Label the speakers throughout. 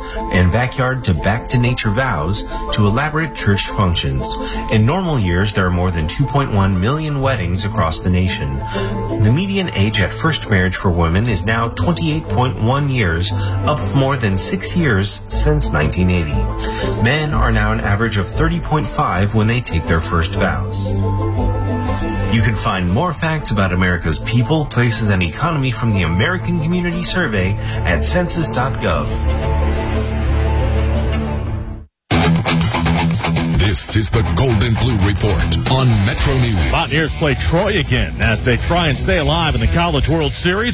Speaker 1: and backyard to back-to-nature vows to elaborate church functions. In normal years, there are more than 2.1 million weddings across the nation. The median age at first marriage for women is now 28.1 years, up more than 6 years since 1980. Men are now an average of 30.5 when they take their first vows. You can find more facts about America's people, places, and economy from the American Community Survey at census.gov.
Speaker 2: This is the Golden Blue Report on Metro News.
Speaker 3: Mountaineers play Troy again as they try and stay alive in the College World Series.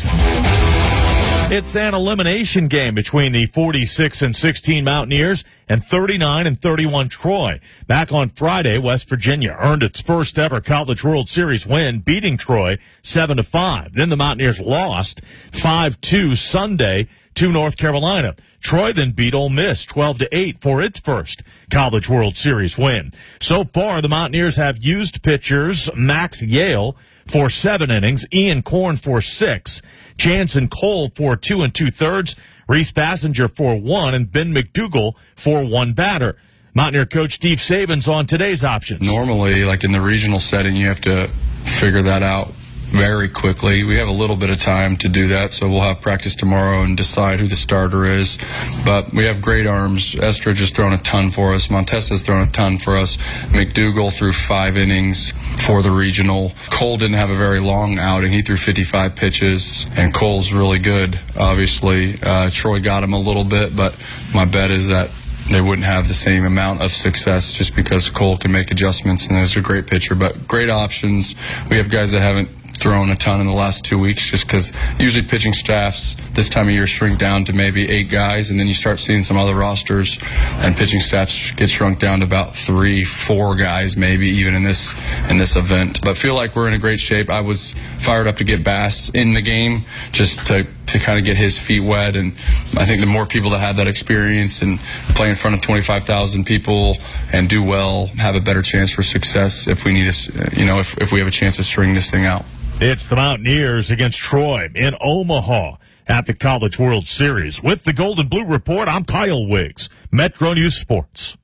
Speaker 3: It's an elimination game between the 46-16 Mountaineers and 39-31 Troy. Back on Friday, West Virginia earned its first ever College World Series win, beating Troy 7-5. Then the Mountaineers lost 5-2 Sunday to North Carolina. Troy then beat Ole Miss 12-8 for its first College World Series win. So far, the Mountaineers have used pitchers Max Yale for 7 innings, Ian Korn for 6, Jansen Cole for 2 2/3, Reese Passenger for 1, and Ben McDougal for 1 batter. Mountaineer coach Steve Saban's on today's options.
Speaker 4: Normally, like in the regional setting, you have to figure that out very quickly. We have a little bit of time to do that, so we'll have practice tomorrow and decide who the starter is. But we have great arms. Estridge has thrown a ton for us. Montessa's thrown a ton for us. McDougal threw 5 innings for the regional. Cole didn't have a very long outing. He threw 55 pitches, and Cole's really good, obviously. Troy got him a little bit, but my bet is that they wouldn't have the same amount of success just because Cole can make adjustments and is a great pitcher. But great options. We have guys that haven't thrown a ton in the last 2 weeks just because usually pitching staffs this time of year shrink down to maybe 8 guys, and then you start seeing some other rosters and pitching staffs get shrunk down to about 3-4 guys maybe even in this event. But feel like we're in a great shape. I was fired up to get Bass in the game just to kind of get his feet wet, and I think the more people that have that experience and play in front of 25,000 people and do well have a better chance for success if we need if we have a chance to string this thing out.
Speaker 3: It's the Mountaineers against Troy in Omaha at the College World Series. With the Golden Blue Report, I'm Kyle Wiggs, Metro News Sports.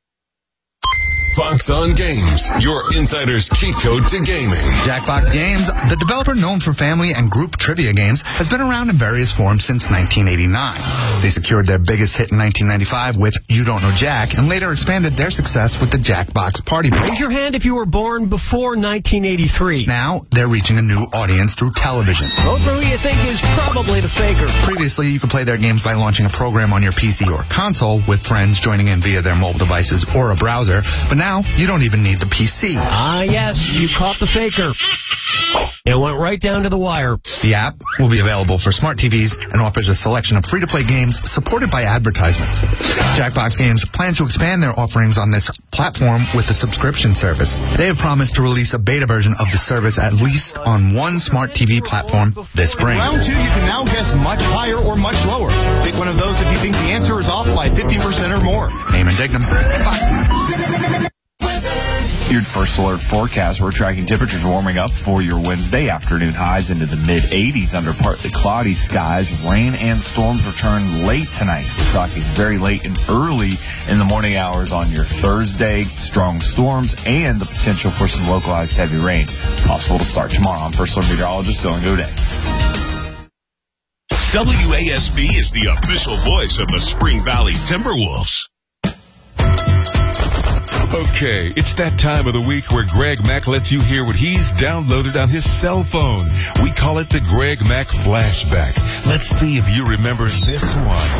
Speaker 2: Fox on Games, your insider's cheat code to gaming.
Speaker 5: Jackbox Games, the developer known for family and group trivia games, has been around in various forms since 1989. They secured their biggest hit in 1995 with You Don't Know Jack, and later expanded their success with the Jackbox Party Pack.
Speaker 6: Raise your hand if you were born before 1983.
Speaker 5: Now, they're reaching a new audience through television.
Speaker 6: Vote for who you think is probably the faker.
Speaker 5: Previously, you could play their games by launching a program on your PC or console, with friends joining in via their mobile devices or a browser, but now, you don't even need the PC.
Speaker 6: Ah, yes, you caught the faker. It went right down to the wire.
Speaker 5: The app will be available for smart TVs and offers a selection of free-to-play games supported by advertisements. Jackbox Games plans to expand their offerings on this platform with the subscription service. They have promised to release a beta version of the service at least on one smart TV platform this spring.
Speaker 7: Round 2, you can now guess much higher or much lower. Pick one of those if you think the answer is off by 50% or more.
Speaker 5: Name and Dignam.
Speaker 8: Your first alert forecast. We're tracking temperatures warming up for your Wednesday. Afternoon highs into the mid-80s under partly cloudy skies. Rain and storms return late tonight. We're talking very late and early in the morning hours on your Thursday. Strong storms and the potential for some localized heavy rain. Possible to start tomorrow. I'm First Alert Meteorologist Dylan Gaudet.
Speaker 2: WASB is the official voice of the Spring Valley Timberwolves. Okay, it's that time of the week where Greg Mack lets you hear what he's downloaded on his cell phone. We call it the Greg Mack Flashback. Let's see if you remember this one.